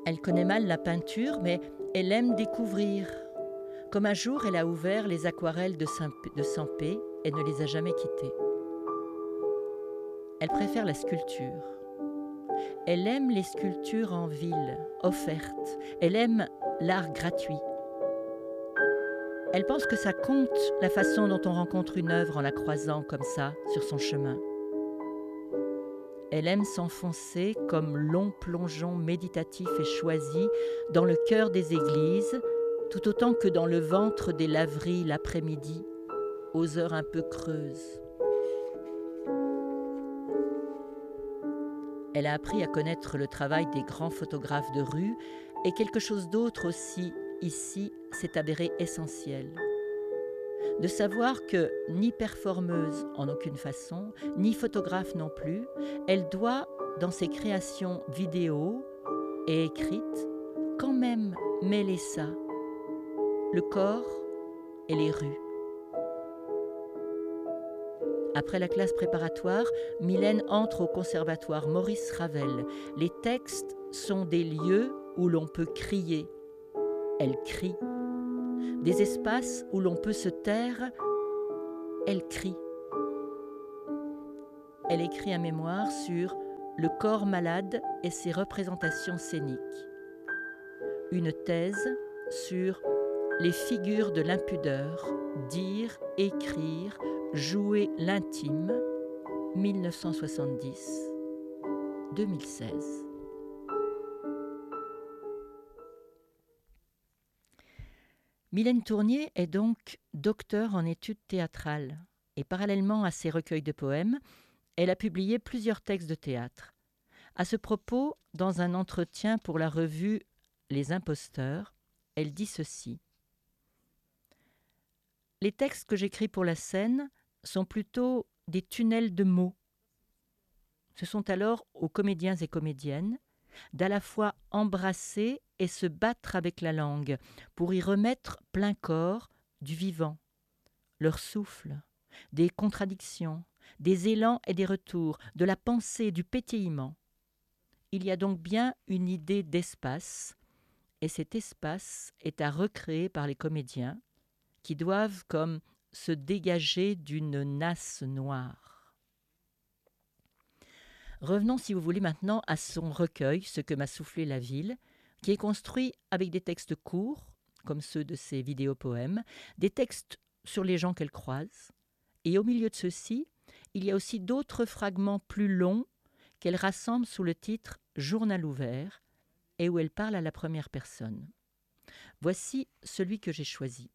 Elle connaît mal la peinture, mais elle aime découvrir. Comme un jour, elle a ouvert les aquarelles de Sampé et ne les a jamais quittées. Elle préfère la sculpture. Elle aime les sculptures en ville, offertes. Elle aime l'art gratuit. Elle pense que ça compte la façon dont on rencontre une œuvre en la croisant comme ça sur son chemin. Elle aime s'enfoncer comme long plongeon méditatif et choisi dans le cœur des églises, tout autant que dans le ventre des laveries l'après-midi, aux heures un peu creuses. Elle a appris à connaître le travail des grands photographes de rue et quelque chose d'autre aussi, ici, s'est avéré essentiel. De savoir que, ni performeuse en aucune façon, ni photographe non plus, elle doit, dans ses créations vidéo et écrites, quand même mêler ça, le corps et les rues. Après la classe préparatoire, Mylène entre au conservatoire Maurice Ravel. Les textes sont des lieux où l'on peut crier. Elle crie. Des espaces où l'on peut se taire. Elle crie. Elle écrit un mémoire sur le corps malade et ses représentations scéniques. Une thèse sur les figures de l'impudeur, dire, écrire, jouer l'intime, 1970-2016. Mylène Tournier est donc docteure en études théâtrales et parallèlement à ses recueils de poèmes, elle a publié plusieurs textes de théâtre. À ce propos, dans un entretien pour la revue Les Imposteurs, elle dit ceci. Les textes que j'écris pour la scène sont plutôt des tunnels de mots. Ce sont alors aux comédiens et comédiennes d'à la fois embrasser et se battre avec la langue pour y remettre plein corps du vivant, leur souffle, des contradictions, des élans et des retours, de la pensée, du pétillement. Il y a donc bien une idée d'espace, et cet espace est à recréer par les comédiens qui doivent comme se dégager d'une nasse noire. Revenons, si vous voulez, maintenant à son recueil, Ce que m'a soufflé la ville, qui est construit avec des textes courts, comme ceux de ses vidéopoèmes, des textes sur les gens qu'elle croise, et au milieu de ceux-ci, il y a aussi d'autres fragments plus longs qu'elle rassemble sous le titre « Journal ouvert » et où elle parle à la première personne. Voici celui que j'ai choisi.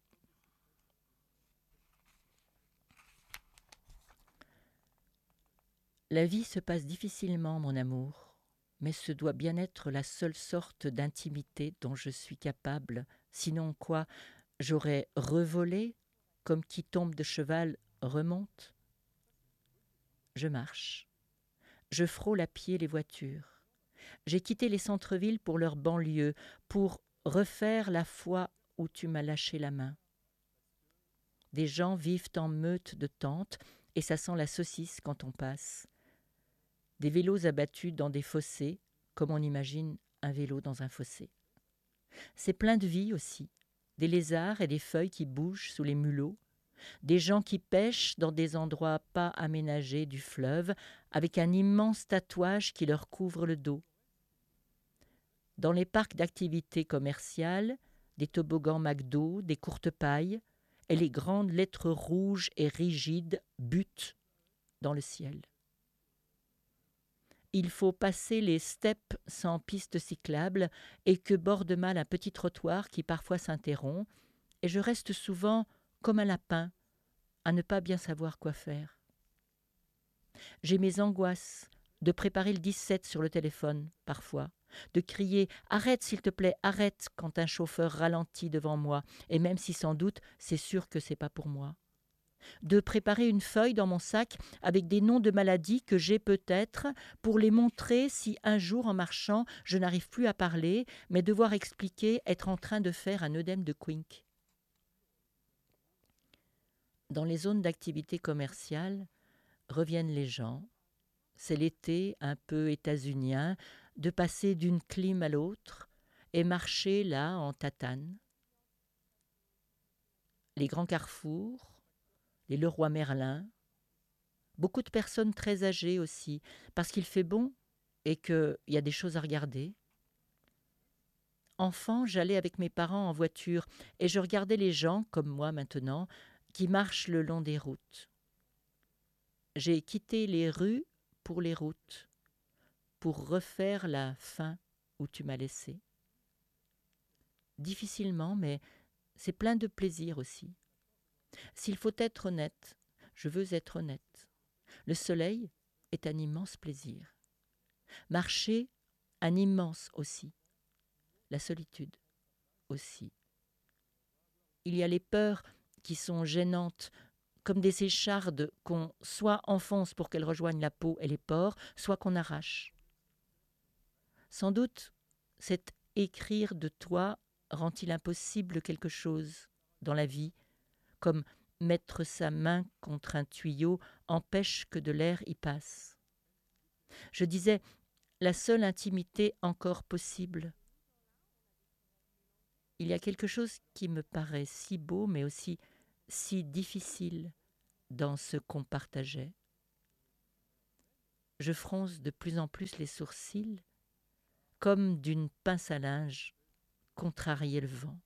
La vie se passe difficilement, mon amour, mais ce doit bien être la seule sorte d'intimité dont je suis capable, sinon quoi, j'aurais revolé, comme qui tombe de cheval remonte. Je marche. Je frôle à pied les voitures. J'ai quitté les centres-villes pour leurs banlieues, pour refaire la fois où tu m'as lâché la main. Des gens vivent en meute de tentes et ça sent la saucisse quand on passe. Des vélos abattus dans des fossés, comme on imagine un vélo dans un fossé. C'est plein de vie aussi, des lézards et des feuilles qui bougent sous les mulots, des gens qui pêchent dans des endroits pas aménagés du fleuve, avec un immense tatouage qui leur couvre le dos. Dans les parcs d'activités commerciales, des toboggans McDo, des courtes pailles, et les grandes lettres rouges et rigides butent dans le ciel. Il faut passer les steppes sans piste cyclable et que borde mal un petit trottoir qui parfois s'interrompt, et je reste souvent comme un lapin à ne pas bien savoir quoi faire. J'ai mes angoisses de préparer le 17 sur le téléphone, parfois, de crier « Arrête, s'il te plaît, arrête » quand un chauffeur ralentit devant moi, et même si sans doute c'est sûr que c'est pas pour moi. De préparer une feuille dans mon sac avec des noms de maladies que j'ai peut-être pour les montrer si un jour en marchant je n'arrive plus à parler, mais devoir expliquer être en train de faire un œdème de Quink. Dans les zones d'activité commerciale reviennent les gens. C'est l'été un peu états-unien, de passer d'une clim à l'autre, et marcher là en tatane. Les grands carrefours, les Leroy Merlin, beaucoup de personnes très âgées aussi, parce qu'il fait bon et qu'il y a des choses à regarder. Enfant, j'allais avec mes parents en voiture et je regardais les gens, comme moi maintenant, qui marchent le long des routes. J'ai quitté les rues pour les routes, pour refaire la fin où tu m'as laissé. Difficilement, mais c'est plein de plaisir aussi. S'il faut être honnête, je veux être honnête. Le soleil est un immense plaisir. Marcher, un immense aussi. La solitude aussi. Il y a les peurs qui sont gênantes, comme des échardes qu'on soit enfonce pour qu'elles rejoignent la peau et les pores, soit qu'on arrache. Sans doute, cet écrire de toi rend-il impossible quelque chose dans la vie, comme mettre sa main contre un tuyau empêche que de l'air y passe. Je disais, la seule intimité encore possible. Il y a quelque chose qui me paraît si beau, mais aussi si difficile dans ce qu'on partageait. Je fronce de plus en plus les sourcils, comme d'une pince à linge contrarier le vent.